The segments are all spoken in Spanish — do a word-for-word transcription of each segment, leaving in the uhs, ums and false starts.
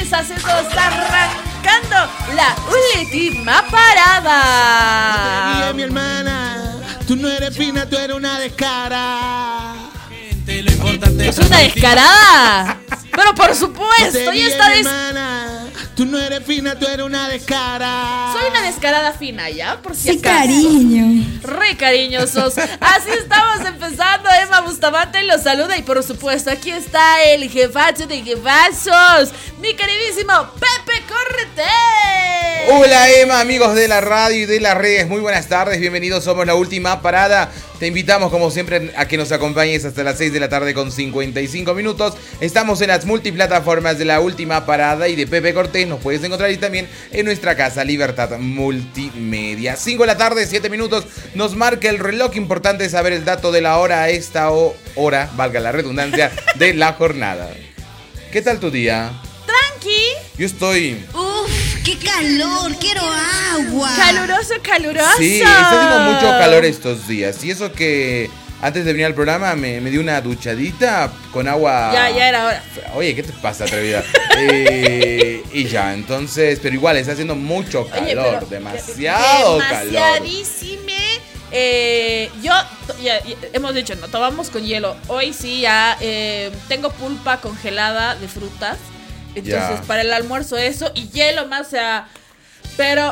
así estamos arrancando la última parada. No te guíes, mi hermana, tú no eres fina, tú eres una descarada. ¿Es una descarada? Pero por supuesto, No te y guíes, esta mi vez hermana, tú no eres fina, tú eres una descarada. soy una descarada fina, ¿ya? Por si Sí, acaso. cariño. Re cariñosos. Así estamos empezando. Emma Bustamante los saluda. Y por supuesto, aquí está el jefazo de jefazos, mi queridísimo Pepe Correte. Hola Emma, amigos de la radio y de las redes, muy buenas tardes, bienvenidos, somos La Última Parada. Te invitamos como siempre a que nos acompañes hasta las seis de la tarde con cincuenta y cinco minutos. Estamos en las multiplataformas de La Última Parada y de Pepe Cortés. Nos puedes encontrar y también en nuestra casa Libertad Multimedia. cinco de la tarde, siete minutos, nos marca el reloj. Importante saber el dato de la hora a esta hora, valga la redundancia, de la jornada. ¿Qué tal tu día? Tranqui. Yo estoy... Uf, qué calor, quiero agua. Caluroso, caluroso. Sí, está haciendo mucho calor estos días. Y eso que antes de venir al programa me, me di una duchadita con agua. Ya, ya era hora. Oye, ¿qué te pasa, atrevida? eh, y ya, entonces, pero igual está haciendo mucho calor, Oye, pero demasiado calor. demasiadísime. Eh, yo, ya, ya, hemos dicho, no tomamos con hielo. Hoy sí ya eh, tengo pulpa congelada de frutas. Entonces, Ya. para el almuerzo eso y hielo más, o sea, pero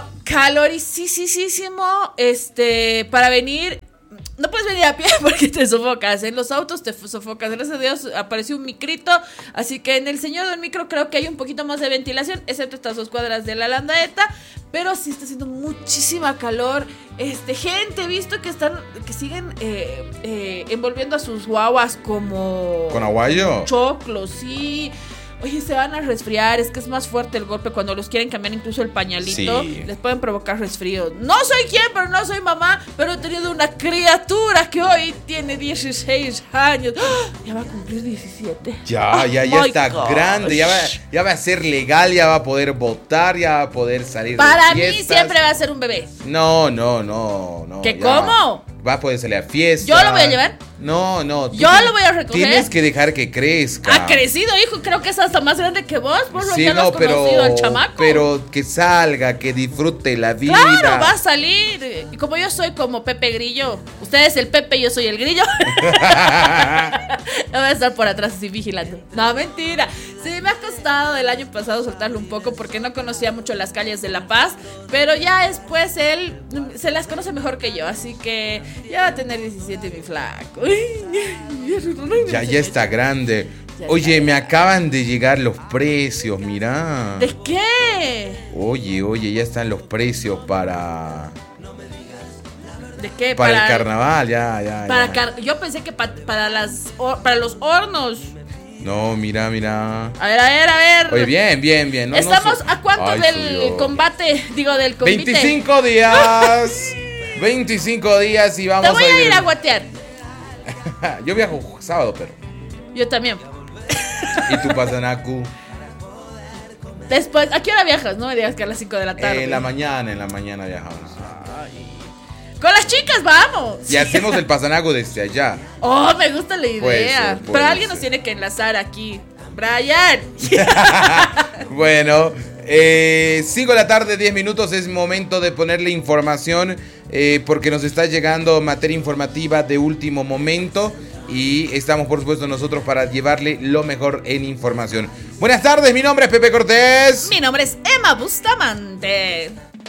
caloricísimo, este, para venir, no puedes venir a pie porque te sofocas, en los autos te sofocas, gracias a Dios apareció un micrito, así que en el señor del micro creo que hay un poquito más de ventilación, excepto estas dos cuadras de la Landaeta, pero sí está haciendo muchísima calor, este, gente, he visto que están, que siguen eh, eh, envolviendo a sus guaguas como... ¿Con aguayo? Choclos, sí. Oye, se van a resfriar, es que es más fuerte el golpe cuando los quieren cambiar incluso el pañalito, Sí. les pueden provocar resfrío. No soy quien, pero no soy mamá, pero he tenido una criatura que hoy tiene dieciséis años. ¡Ah! Ya va a cumplir diecisiete. Ya, ya, Oh ya my está gosh. grande, ya va, ya va a ser legal, ya va a poder votar, ya va a poder salir Para de mí fiestas. siempre va a ser un bebé. No, no, no, no. ¿Qué, ya. cómo? Va a poder salir a fiesta. ¿Yo lo voy a llevar? No, no. tú ¿Yo tienes- lo voy a recoger? Tienes que dejar que crezca. Ha crecido, hijo, creo que es hasta más grande que vos. Vos lo Sí, ya lo no, has conocido pero, al chamaco. pero que salga, que disfrute la vida. Claro, va a salir. Y como yo soy como Pepe Grillo, usted es el Pepe y yo soy el Grillo. No voy a estar por atrás así vigilando. No, mentira. Sí, me ha costado el año pasado soltarlo un poco porque no conocía mucho las calles de La Paz. Pero ya después él se las conoce mejor que yo. Así que ya va a tener diecisiete mi flaco. Ya, ya está grande. Ya Oye, está. me acaban de llegar los precios, mirá. ¿De qué? Oye, oye, ya están los precios para... ¿De qué? Para, el carnaval, ya, ya. Para ya. car- yo pensé que pa- para las hor- para los hornos. No, mira, mira. A ver, a ver, a ver. Oye, bien, bien, bien. No, no Estamos so- a cuánto Ay, del subió. combate, digo, del convite. veinticinco días. veinticinco días y vamos Te voy a vivir- ir a guatear. Yo viajo sábado, pero. Yo también. ¿Y tú pasas Naku? Después, ¿a qué hora viajas? No me digas que a las cinco de la tarde. Eh, en la mañana, en la mañana viajamos. Con las chicas, vamos. Y hacemos el pasanago desde allá. Oh, me gusta la idea. Puede ser, puede Pero alguien nos ser. tiene que enlazar aquí. Brian. Bueno, eh, cinco de la tarde, diez minutos, es momento de ponerle información eh, porque nos está llegando materia informativa de último momento y estamos por supuesto nosotros para llevarle lo mejor en información. Buenas tardes, mi nombre es Pepe Cortés. Mi nombre es Emma Bustamante.